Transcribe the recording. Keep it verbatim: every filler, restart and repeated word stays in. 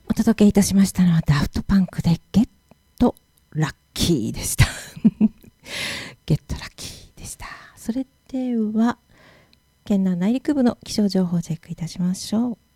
お届けいたしましたのはダフトパンクでゲットラッキーでしたゲットラッキーでした。それでは県南内陸部の気象情報をチェックいたしましょう。